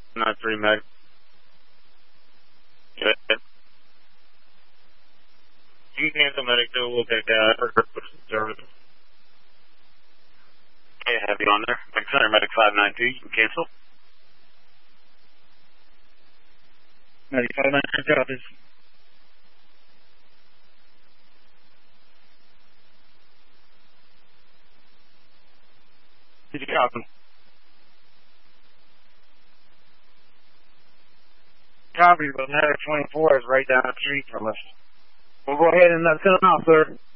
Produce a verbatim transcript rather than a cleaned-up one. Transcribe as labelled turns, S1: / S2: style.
S1: Not three meg. Good. You can cancel medic too. We'll take that for service. Okay, have you on there? Medic Center, medic five nine two. You can cancel. Medic five nine two, copies. Did you copy? Copy, but Medic twenty-four is right down the street from us. We'll go ahead and uh, send them out, sir.